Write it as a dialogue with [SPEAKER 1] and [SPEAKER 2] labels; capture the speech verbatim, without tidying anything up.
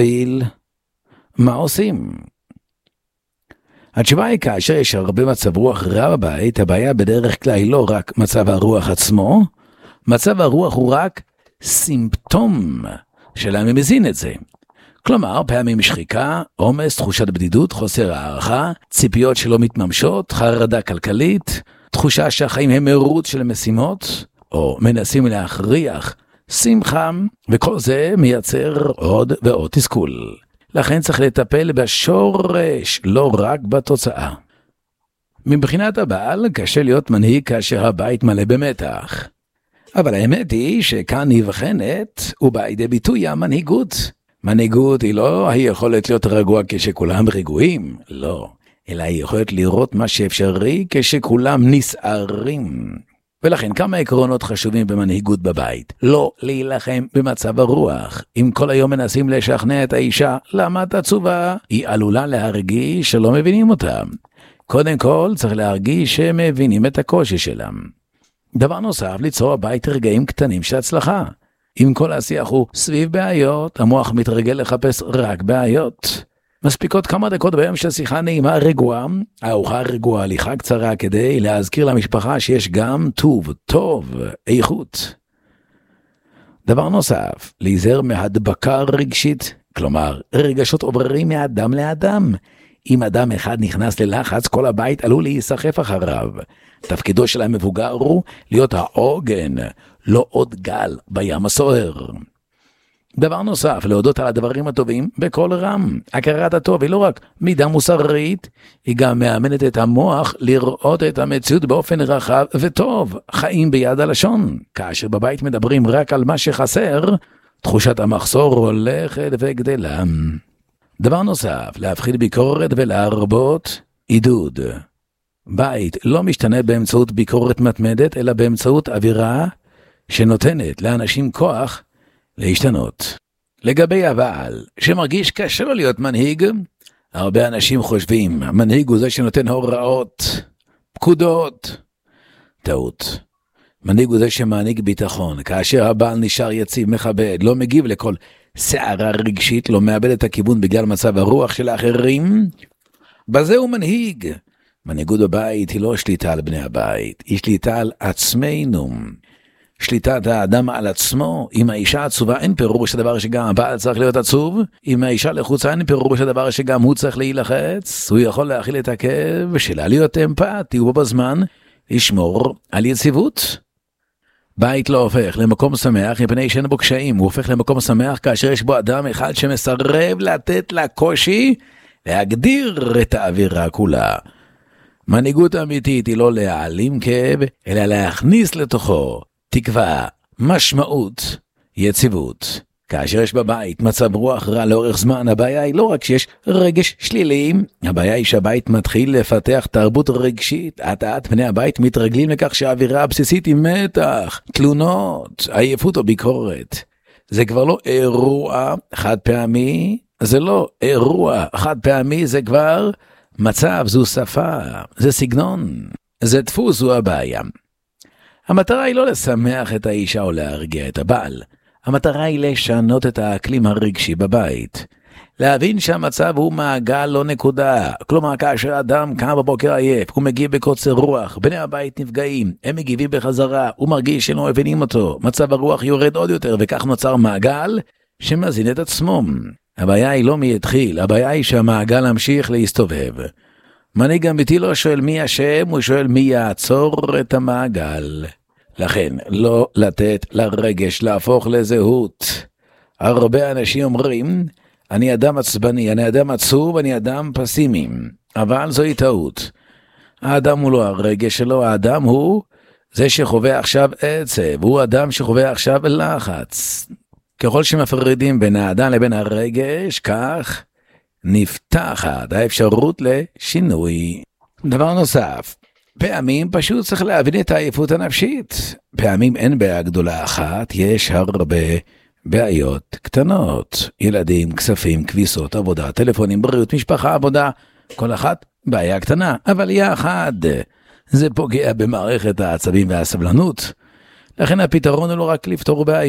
[SPEAKER 1] במקביל, מה עושים? התשובה היא כאשר יש הרבה מצב רוח רע בבית, הבעיה בדרך כלל היא לא רק מצב הרוח עצמו, מצב הרוח הוא רק סימפטום שלהם מזין את זה. כלומר, פעמים שחיקה, עומס, תחושת בדידות, חוסר הערכה, ציפיות שלא מתממשות, חרדה כלכלית, תחושה שהחיים הם מרוץ של משימות, או מנסים להכריח שמחה, וכל זה מייצר עוד ועוד תסכול. לכן צריך לטפל בשורש, לא רק בתוצאה. מבחינת הבעל, קשה להיות מנהיג כאשר הבית מלא במתח. אבל האמת היא שכאן נבחנת ובאה לידי ביטוי המנהיגות. מנהיגות היא לא היכולת להיות רגוע כשכולם רגועים, לא. אלא היא יכולת לראות מה שאפשרי כשכולם נסערים. ולכן כמה עקרונות חשובים במנהיגות בבית. לא להילחם במצב הרוח. אם כל היום מנסים לשכנע את האישה למה את עצובה, היא עלולה להרגיש שלא מבינים אותה. קודם כל צריך להרגיש שהם מבינים את הקושי שלהם. דבר נוסף, ליצור בבית רגעים קטנים של הצלחה. אם כל השיח הוא סביב בעיות, המוח מתרגל לחפש רק בעיות. מספיקות כמה דקות ביום של שיחה נעימה רגועה, הארוחה רגועה, הליכה קצרה כדי להזכיר למשפחה שיש גם טוב, טוב, איכות. דבר נוסף, להיזהר מהדבקה רגשית, כלומר רגשות עוברים מאדם לאדם. אם אדם אחד נכנס ללחץ, כל הבית עלול להיסחף אחריו. תפקידו של המבוגר הוא להיות העוגן, לא עוד גל בים הסוער. דבר נוסף, להודות על הדברים הטובים בכל רם. הכרת הטוב היא לא רק מידה מוסרית, היא גם מאמנת את המוח לראות את המציאות באופן רחב וטוב, חיים ביד הלשון. כאשר בבית מדברים רק על מה שחסר, תחושת המחסור הולכת וגדלה. דבר נוסף, להפחיד ביקורת ולהרבות עידוד. בית לא משתנה באמצעות ביקורת מתמדת, אלא באמצעות אווירה שנותנת לאנשים כוח להשתנות. לגבי הבעל, שמרגיש קשה לו להיות מנהיג, הרבה אנשים חושבים, המנהיג הוא זה שנותן הוראות, פקודות. טעות. מנהיג הוא זה שמעניק ביטחון, כאשר הבעל נשאר יציב, מכבד, לא מגיב לכל שערה רגשית, לא מאבד את הכיוון בגלל מצב הרוח של האחרים, בזה הוא מנהיג. מנהיגות בבית היא לא שליטה על בני הבית, היא שליטה על עצמנו. שליטת האדם על עצמו, אם האישה עצובה אין פירוש הדבר שגם הבעל צריך להיות עצוב, אם האישה לחוצה אין פירוש הדבר שגם הוא צריך להילחץ, הוא יכול להכיל את הכאב שלה, להיות אמפתי ובזמן לשמור על יציבות. בית לא הופך למקום שמח מפני שאין בו קשיים, הוא הופך למקום שמח כאשר יש בו אדם אחד שמסרב לתת לקושי להגדיר את האווירה כולה. מנהיגות אמיתית היא לא להעלים כאב, אלא להכניס לתוכו תקווה, משמעות, יציבות. כאשר יש בבית מצב רוח רע לאורך זמן, הבעיה היא לא רק שיש רגש שלילי, הבעיה היא שהבית מתחיל לפתח תרבות רגשית. עד פני הבית מתרגלים לכך שהאווירה הבסיסית היא מתח, תלונות, עייפות או ביקורת. זה כבר לא אירוע חד פעמי, זה לא אירוע חד פעמי, זה כבר מצב, זו שפה, זה סגנון, זה דפוס, זו הבעיה. המטרה היא לא לשמח את האישה או להרגיע את הבעל. המטרה היא לשנות את האקלים הרגשי בבית. להבין שהמצב הוא מעגל לא נקודה. כלומר, כאשר אדם קם בבוקר עייף, הוא מגיב בקוצר רוח, בני הבית נפגעים, הם מגיבים בחזרה, הוא מרגיש שלא מבינים אותו, מצב הרוח יורד עוד יותר, וכך נוצר מעגל שמזין את עצמו. הבעיה היא לא מי התחיל, הבעיה היא שהמעגל המשיך להסתובב. מנהיג אמיתי לא שואל מי אשם, הוא שואל מי יעצור את המעגל. לכן, לא לתת לרגש להפוך לזהות. הרבה אנשים אומרים, אני אדם עצבני, אני אדם עצוב, אני אדם פסימי. אבל זוהי טעות. האדם הוא לא הרגש שלו, האדם הוא זה שחווה עכשיו עצב, הוא אדם שחווה עכשיו לחץ. ככל שמפרידים בין האדם לבין הרגש, כך נפתחת האפשרות לשינוי. דבר נוסף, פעמים פשוט צריך להבין את העייפות הנפשית. פעמים אין בעיה גדולה אחת, יש הרבה בעיות קטנות. ילדים, כספים, כביסות, עבודה, טלפונים, בריאות, משפחה, עבודה. כל אחת בעיה קטנה, אבל יחד זה פוגע במערכת העצבים והסבלנות. לכן הפתרון הוא לא רק לפתור בעיה.